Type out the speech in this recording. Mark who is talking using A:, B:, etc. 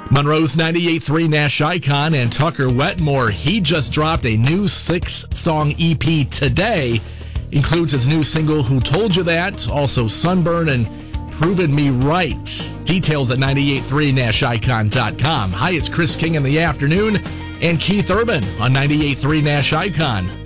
A: Monroe's 98.3 Nash icon and Tucker Wetmore, he just dropped a new 6-song EP today. Includes his new single, Who Told You That? Also Sunburn and Proving Me Right. Details at 983nashicon.com. Hi, it's Chris King in the afternoon and Keith Urban on 98.3 Nash Icon.